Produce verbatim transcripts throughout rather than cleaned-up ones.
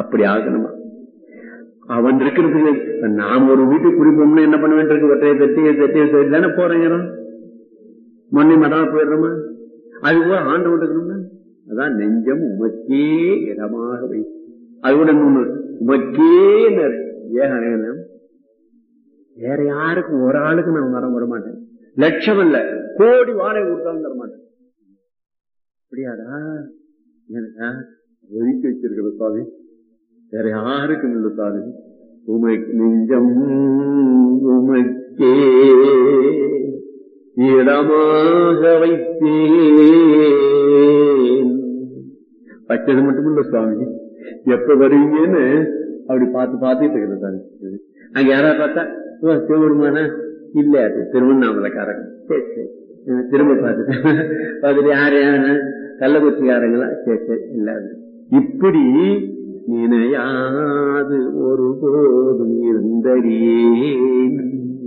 அப்படி ஆகணுமா? அவன் இருக்கிறதுக்கு நாம் ஒரு வீட்டுக்கு குடிப்போம்னு என்ன பண்ண வேண்டியிருக்கு? ஒற்றையை தட்டி தட்டி தட்டி தானே போறேங்க. மண்ணி மடம் போயிடுறோமா? அது கூட ஆண்டு விட்டுக்கணும்னா அதான் நெஞ்சம் உமக்கே இடமாக வை. அது கூட இன்னொன்னு உமக்கே ஏக வேற யாருக்கும் ஒரு ஆளுக்கு நான் வர விட மாட்டேன். லட்சம் இல்ல கோடி வாடகை கொடுத்தாலும் தர மாட்டேன். அப்படியாடா எனக்கா ஒதுக்கி வச்சிருக்கிற சுவாமி வேற யாருக்கும் இல்லை சுவாமி. உமக்கு நெஞ்சம் உமக்கே இடமாக வைத்தேன். வச்சது மட்டும் இல்ல சுவாமி, எப்ப வருவீங்கன்னு அப்படி பார்த்து பார்த்துட்டு இருக்கிறது. அங்க யாராவது பார்த்தா சிவபெருமானா இல்ல அது திருவண்ணாமலைக்காரங்க. சரி சரி திரும்ப பார்த்துட்டேன். பார்த்துட்டு யாரு கள்ளக்குறிச்சிக்காரங்களா? சரி சரி இல்ல. இப்படி நினையாது ஒரு போதும் இருந்தறியேன்.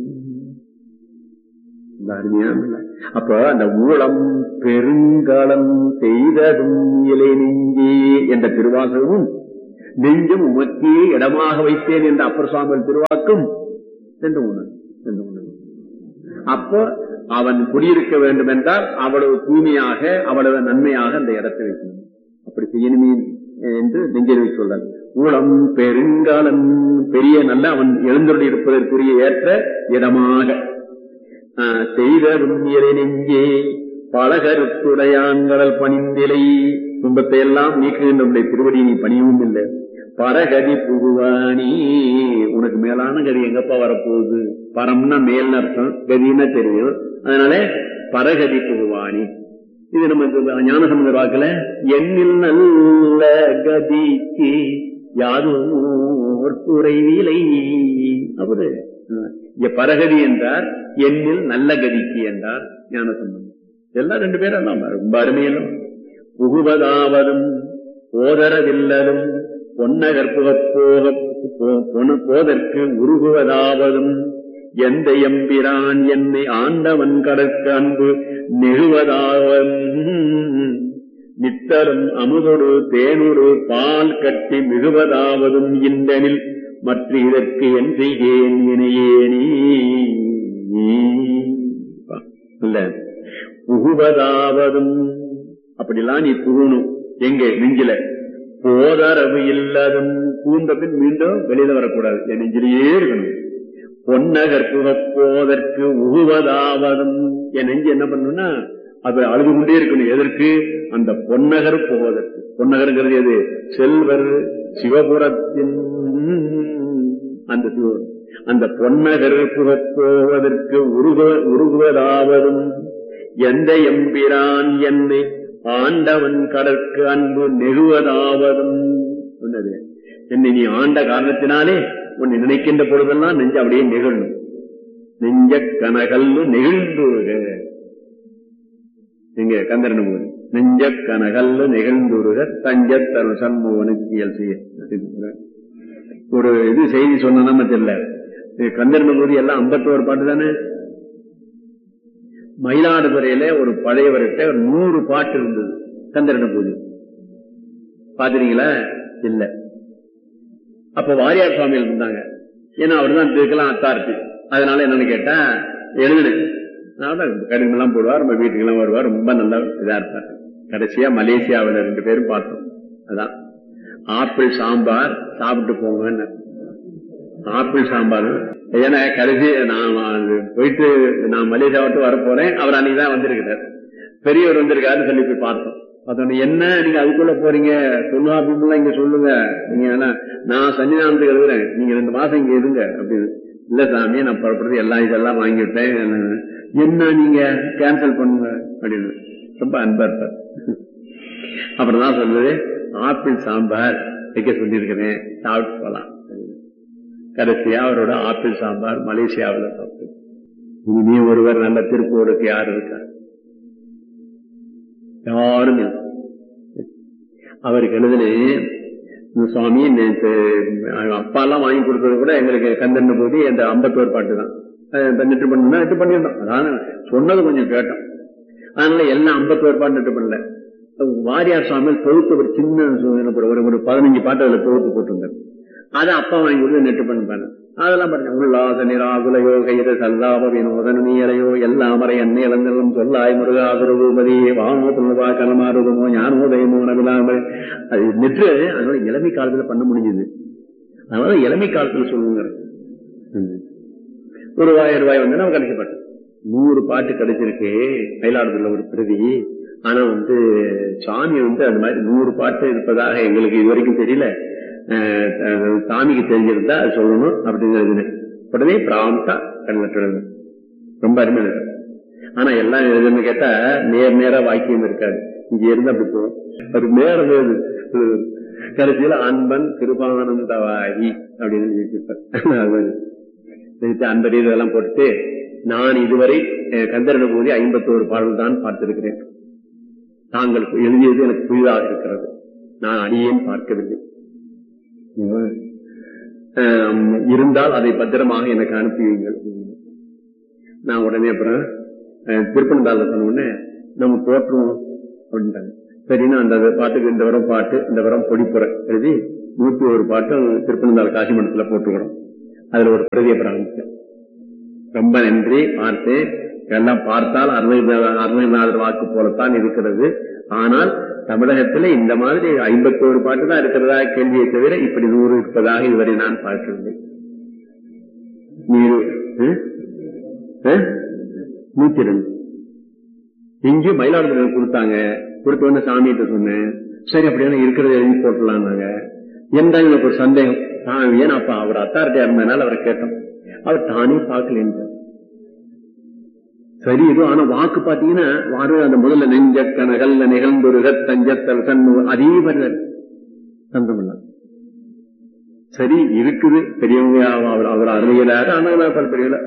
அப்ப அந்த ஊழம் பெருங்கலம் செய்ததும் இலை நெஞ்சே என்ற திருவாசகமும் நெஞ்சம் உமக்கே இடமாக வைத்தேன் என்ற அப்பர் சுவாமிகள் திருவாக்கும் சென்று உணர்வு. அப்போ அவன் குடியிருக்க வேண்டும் என்றால் அவ்வளவு தூய்மையாக அவ்வளவு நன்மையாக அந்த இடத்தை வைக்கணும். அப்படி செய்யணுமே என்று நெஞ்சறிவை சொல்றார். ஊழம் பெருங்காலம் பெரிய நல்ல அவன் எழுந்தருளி இருப்பதற்குரிய ஏற்ற இடமாக செய்ததும் இலை நெஞ்சே பல கருத்துடையான்களல் பணிந்திலை. துன்பத்தை எல்லாம் நீக்குகின்ற திருவடி நீ பணியவும் இல்லை. பரகதி புகுவானி உனக்கு மேலான கதி எங்கப்பா வரப்போகுது? பரம்னா மேல் அர்த்தம், கதினா தெரியும். அதனால பரகதி புகுவானி. இது நம்ம ஞானசம்பந்தர் வாக்குல எண்ணில் நல்ல கதிக்கு யாரும் குறைவில்லை. அவரு இங்க பரகதி என்றார், எண்ணில் நல்ல கதிக்கு என்றார் ஞானசம்பந்தர். எல்லாம் ரெண்டு பேரும் ரொம்ப அருமையிலும் புகுவதாவதும் போதரவில்லதும் பொன்னகர் புகப்போக போதற்கு உருகுவதாவதும் எந்த எம்பிரான் என்னை ஆண்டவன் கடற்கு அன்பு நெழுவதாவதும் நித்தரும் அமுதொடு தேனொரு பால் கட்டி மிகுவதாவதும் இந்தனில் மற்ற இதற்கு என் செய்கேன் இணையேனே. இல்ல புகுவதாவதும் அப்படிலாம் நீ புகணும். எங்க நெஞ்சில போதரவு இல்லாதும் பூந்த பின் மீண்டும் வெளியில வரக்கூடாது, என் நெஞ்சிலேயே இருக்கணும். பொன்னகர் புகப்போதற்கு உகுவதாவதும் என் நெஞ்சு என்ன பண்ணணும்னா அது அழுது கொண்டே இருக்கணும். எதற்கு? அந்த பொன்னகர் போவதற்கு. பொன்னகருங்கிறது எது? செல்வர் சிவபுரத்தின் அந்த சிவன். அந்த பொன்னகர் புகப்போவதற்கு உருக உருகுவதாவதும் எந்த எம்பிரான் என்னை ஆண்டவன் கடற்கு அன்பு நெழுவதாவதும் சொன்னது. என்னை நீ ஆண்ட காரணத்தினாலே உன்னை நினைக்கின்ற பொழுதெல்லாம் நெஞ்ச அப்படியே நெகிழணும். நெஞ்ச கனகல்லு நெகிழ்ந்துருக. நீங்க கந்தரன் போது நெஞ்ச கனகல்லு நெகிழ்ந்துருக தஞ்ச தரு சண்முகனுக்கு இயல் செய்ய ஒரு இது செய்தி சொன்னா தெரியல. கந்தரன் போது எல்லாம் ஐம்பத்தோரு பாட்டு தானே. மயிலாடுதுறையில ஒரு பழையவர்கிட்ட ஒரு நூறு பாட்டு இருந்தது கந்தரன பூஜை. பாத்துறீங்களா? இல்ல. அப்ப வாரியார் சுவாமிகள் இருந்தாங்க. ஏன்னா அவருதான் இதுக்கெல்லாம் அத்தாரிட்டி. அதனால என்னன்னு கேட்டா எழுதுனு கடிதம் எல்லாம் போடுவார், நம்ம வீட்டுக்கு எல்லாம் வருவார், ரொம்ப நல்லா இதா இருப்பார். கடைசியா மலேசியாவில ரெண்டு பேரும் பார்த்தோம். அதான் ஆப்பிள் சாம்பார் சாப்பிட்டு போங்கன்னு. ஆப்பிள் சாம்பார். ஏன்னா கடைசி நான் போயிட்டு நான் மலேசியா விட்டு வர போறேன், அவர் அன்னைக்குதான் வந்திருக்கிறார். பெரியவர் வந்திருக்காருன்னு சொல்லி போய் பார்த்தோம். பார்த்தோம் என்ன நீங்க அதுக்குள்ள போறீங்க, தொண்ணூறு இங்க சொல்லுங்க, நீங்க நான் சன்னிதானத்துக்கு எழுதுறேன், நீங்க ரெண்டு மாசம் இங்க இருங்க அப்படின்னு. இல்ல சாமி நான் புறப்படுறது எல்லாம் இதெல்லாம் வாங்கிவிட்டேன், என்ன நீங்க கேன்சல் பண்ணுங்க அப்படின்னு ரொம்ப அன்பா இருப்பார். அப்புறம் தான் சொல்லுது ஆப்பிள் சாம்பார் வைக்க சொல்லியிருக்கிறேன், சாப்பிட்டு போலாம். கடைசியா அவரோட ஆப்பிள் சாம்பார் மலேசியாவில் சாப்பிட்டு. இனி ஒருவர் நல்ல திருப்போடுக்கு யாரு இருக்கா? யாரும் அவருக்கு எழுதுனே சுவாமி அப்பா எல்லாம் வாங்கி கொடுத்தது கூட எங்களுக்கு கந்தன் போது அந்த ஐம்பத்தோரு பாட்டு தான் நெட்டு பண்ணா நெட்டு பண்ணிருந்தோம். அதான் சொன்னது கொஞ்சம் கேட்டோம். அதனால எல்லாம் ஐம்பத்தோரு பாட்டு நெட்டு பண்ணல. வாரியார் சுவாமிகள் தொகுத்து ஒரு சின்ன ஒரு ஒரு பதினஞ்சு பாட்டு அதுல தொகுத்து போட்டிருந்தார். அதை அப்பா வாங்கி கொடுத்து நெட்டு பண்ண அதெல்லாம் பாருங்க. உல்லாச நிராகுல யோக இத சல்லாப வினோதன நீரையோ எல்லாமரை அன்னை இளந்தலும் சொல்லாய் முருகாசுரபூபதி வாமோ துணுவா கலமாருதமோ ஞானோதயமோ நவிலாமல் அது நெற்று அதனால இளமை காலத்துல பண்ண முடிஞ்சது. அதனால இளமை காலத்துல சொல்லுங்க. ஒரு ரூபாய் ரூபாய் வந்து நம்ம கடைசி பாட்டு நூறு பாட்டு கிடைச்சிருக்கு மயிலாடுதுறையில ஒரு பிரதி. ஆனா வந்து சாமி வந்து அந்த மாதிரி நூறு பாட்டு இருப்பதாக எங்களுக்கு இது வரைக்கும் தெரியல. சாமிக்கு தெரிஞ்சிருந்தா அது சொல்லணும் அப்படிங்கிறது உடனே பிராந்தா கண்ணு ரொம்ப அருமையான. ஆனா எல்லாம் எழுதுன்னு கேட்டா நேர் நேரா வாக்கியம் இருக்காது. இங்க இருந்து அப்படி போகும். ஒரு நேரம் கடைசியில அன்பன் கிருபானந்தவாரி அப்படின்னு அன்பது இதெல்லாம் போட்டுட்டு நான் இதுவரை கந்தரன போது ஐம்பத்தோரு பாடல் தான் பார்த்திருக்கிறேன். தாங்கள் எழுதியது எனக்கு புதிதாக இருக்கிறது. நான் அடியேன் பார்க்கவில்லை. இருந்தால் அதை பத்திரமாக எனக்கு அனுப்புவீங்கள். நான் உடனே அப்புறம் திருப்பனந்தாள் சொன்ன உடனே நம்ம போட்டுருவோம் அப்படின்ட்டாங்க. சரின்னா அந்த பாட்டுக்கு இந்த வரம் பாட்டு இந்த வரம் பொடிப்புற எழுதி நூத்தி ஒரு பாட்டும் திருப்பனந்தாள் காசி மண்டலத்துல போட்டுக்கிறோம். அதுல ஒரு பிரதியை பிரார்த்தேன். ரொம்ப நன்றி பார்த்தேன். எல்லாம் பார்த்தால் அருணகிரிநாதர் வாக்கு போலத்தான் இருக்கிறது. ஆனால் தமிழகத்துல இந்த மாதிரி ஐம்பத்தி ஒரு பாட்டு தான் இருக்கிறதா கேள்வியை தவிர இப்படி நூறு இருப்பதாக இதுவரை நான் பார்க்கவில்லை. நூத்தி ரெண்டு இங்கே மயிலாடுதுறை கொடுத்தாங்க. கொடுத்த உடனே சாமிகிட்ட சொன்னேன். சரி அப்படியான இருக்கிறத எழுதி போட்டலாம்னாங்க. என்ன எனக்கு ஒரு சந்தேகம். ஏன்னா அப்ப அவர் அத்தாரிட்டியா இருந்ததுனால அவரை கேட்டோம். அவர் தானே பார்க்கல. சரி இது ஆனா வாக்கு பாத்தீங்கன்னா அந்த முதல்ல நெஞ்ச கனகல் நிகழ்ந்துருக தஞ்சத்தல் சண்மு அதே மாதிரி சந்தம் சரி இருக்குது. பெரியவங்க அவர் அருமையிலாக ஆனால் பெரியவங்க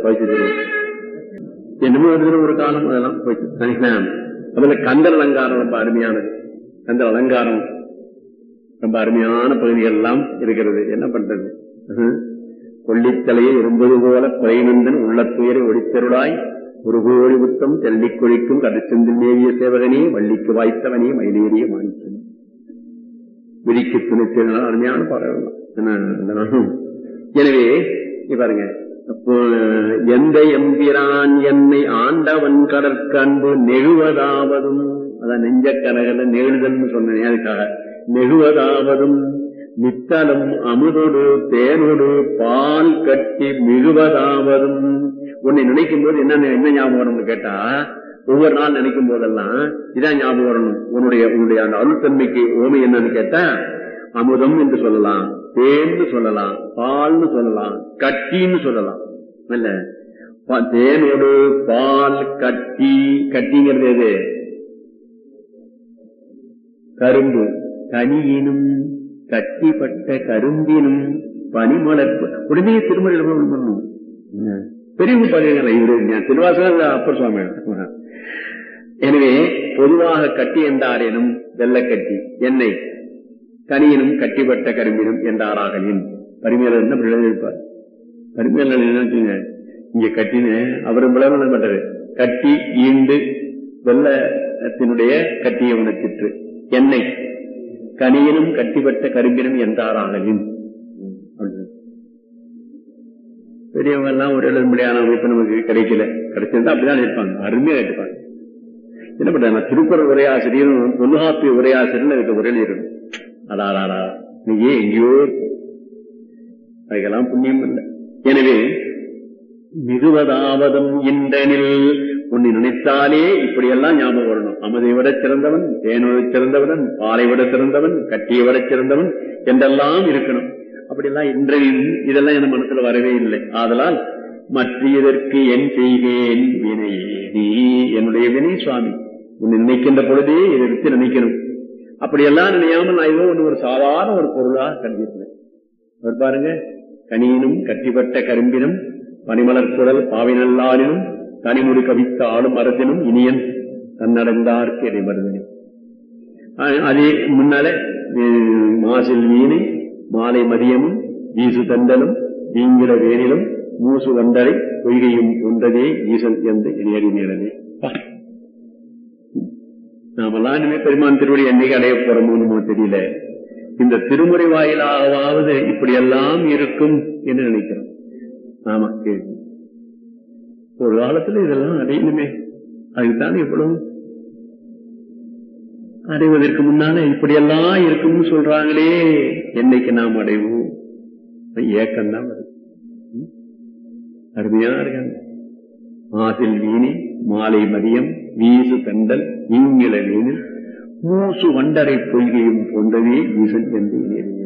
என்னமோ ஒரு காலம் அதெல்லாம் போயிட்டு. அதுல கந்தர் அலங்காரம் ரொம்ப அருமையானது. கந்தர் அலங்காரம் ரொம்ப அருமையான பகுதிகள் எல்லாம் இருக்கிறது. என்ன பண்றது? கொல்லித்தலையை இரும்பது போல குறைநந்தன் உள்ள துயரை ஒடித்தருளாய் ஒரு கோழி புத்தம் தெல்லிக் கொழிக்கும் கடைச்செந்தில் மேவிய சேவகனே வள்ளிக்கு வாய்த்தவனே மயிலேறிய மாணிக்கன் விரிக்கு துணிச்சல் அருமையான பாடல்கள். எனவே பாருங்க, எந்த எம்பிரான் என்னை ஆண்டவன் கடற்கன்பு நெழுவதாவதும் அதான் நெஞ்ச கனகல நெழுதல்னு சொன்னேன். அதுக்காக நெழுவதாவதும் நித்தலும் அமுதோடு தேனோடு பால் கட்டி மிகுவதாவதும். உன்னை நினைக்கும் போது என்ன என்ன ஞாபகம் வரும்னு கேட்டா ஒவ்வொரு நாள் நினைக்கும் போதெல்லாம் இதான் ஞாபகம் வரணும். உன்னுடைய உன்னுடைய அந்த அருள்தன்மைக்கு ஓமை என்னன்னு கேட்டா அமுதம் என்று சொல்லலாம், தேன்னு சொல்லலாம், பால்னு சொல்லலாம், கட்டின்னு சொல்லலாம். இல்ல தேனோடு பால் கட்டி. கட்டிங்கிறது எது? கரும்பு. கனியினும் கட்டிப்பட்ட கரும்பினும் பனிமலர்ப்பு. உடனே திருமலையில் பண்ணணும். பெரியவங்க பாருங்களா இவரு திருவாசகர் அப்பர் சுவாமி. எனவே பொதுவாக கட்டி என்றாரேனும் வெள்ளக்கட்டி எண்ணெய் கனியினும் கட்டிப்பட்ட கரும்பினும் என்றாராகலின் பரிமையாளர் என்ன எழுதியிருப்பார். பரிமையாளர் என்ன இங்க கட்டின்னு அவரும் விளம்பரம் பண்றது. கட்டி ஈண்டு வெள்ளத்தினுடைய கட்டிய உணர்த்திற்று எண்ணெய் கனியினும் கட்டிப்பட்ட கரும்பினும் என்றாராகலின். பெரியவங்க எல்லாம் ஒரு எழுத முடியாத அமைப்பு நமக்கு கிடைக்கல. கிடைச்சிருந்தா அப்படிதான் இருப்பாங்க. அருமையா இருப்பாங்க. என்ன பண்றாங்க? திருக்குறள் உரையாசிரியரும் தொல்காப்பிய உரையாசிரியர் இதுக்கு உரை இருக்கணும். அடாடா நீங்க எங்கேயோ அதுக்கெல்லாம் புண்ணியம் இல்லை. எனவே மிகுவதாவதும் இன்றனில் உன்னை நினைத்தாலே இப்படியெல்லாம் ஞாபகம் வரணும். அமதை விட சிறந்தவன், தேனோடு சிறந்தவன், பாலை விட சிறந்தவன், கட்டியை விட சிறந்தவன் என்றெல்லாம் இருக்கணும். அப்படியெல்லாம் இன்றையும் இதெல்லாம் என் மனசுல வரவே இல்லை. ஆதலால் மற்ற இதற்கு என் செய்வேன் வினையே நீ என்னுடைய வினை சுவாமி. உன்னை நினைக்கின்ற பொழுதே இதை வச்சு நினைக்கணும். அப்படியெல்லாம் நினையாமல் நான் ஏதோ ஒன்று ஒரு சாதாரண ஒரு பொருளாக கண்டிருக்கிறேன். அவர் பாருங்க, கனியினும் கட்டிப்பட்ட கரும்பினும் பனிமலர் குடல் பாவினல்லாரினும் தனிமுடி கவித்த ஆளும் அரசினும் இனியன் தன்னடைந்தார்க்கு இதை மருதனே. அதே முன்னால மாசில் வீணை மாலை மதியமும் வீசு தண்டலும் வீங்கிட வேனிலும் மூசு வண்டரை பொய்கையும் ஒன்றதே ஈசன் என்ற இணையடி நேரமே. நாமெல்லாம் இனிமே பெருமான் திருவடி என்னைக்கு அடைய போறோமோ தெரியல. இந்த திருமுறை வாயிலாவது இப்படி எல்லாம் இருக்கும் என்று நினைக்கிறோம். ஆமா, கேள்வி ஒரு காலத்துல இதெல்லாம் அடையணுமே, அதுக்குத்தான் இவ்வளவு அடைவதற்கு முன்னால இப்படியெல்லாம் இருக்கும்னு சொல்றாங்களே, என்னைக்கு நாம் அடைவோம்? ஏக்கம்தான் வருது. அருமையா இருக்காங்க. ஆசில் வீணி மாலை மதியம் வீசு கண்டல் இங்கில வீணில் மூசு வண்டரை பொய்கையும் போன்றதே ஈசன் என்று